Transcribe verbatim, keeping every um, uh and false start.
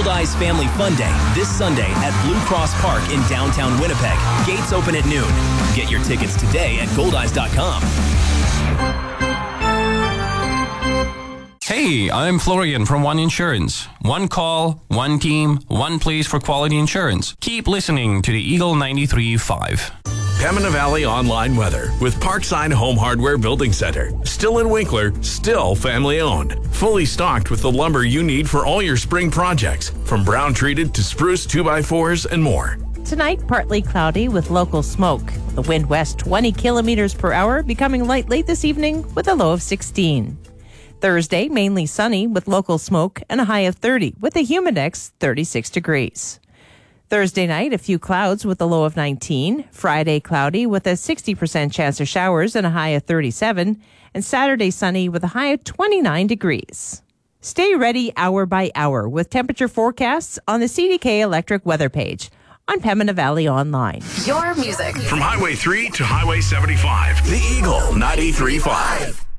Goldeyes Family Fun Day this Sunday at Blue Cross Park in downtown Winnipeg. Gates open at noon. Get your tickets today at goldeyes dot com. Hey, I'm Florian from One Insurance. One call, one team, one place for quality insurance. Keep listening to the Eagle ninety-three point five. Pembina Valley Online Weather with Parkside Home Hardware Building Center. Still in Winkler, still family owned. Fully stocked with the lumber you need for all your spring projects, from brown treated to spruce two by fours and more. Tonight, partly cloudy with local smoke. The wind west twenty kilometers per hour, becoming light late this evening with a low of sixteen. Thursday, mainly sunny with local smoke and a high of thirty, with a humidex thirty-six degrees. Thursday night, a few clouds with a low of nineteen. Friday, cloudy with a sixty percent chance of showers and a high of thirty-seven. And Saturday, sunny with a high of twenty-nine degrees. Stay ready hour by hour with temperature forecasts on the C D K Electric weather page on Pembina Valley Online. Your music. From Highway three to Highway seventy-five, the Eagle ninety-three point five.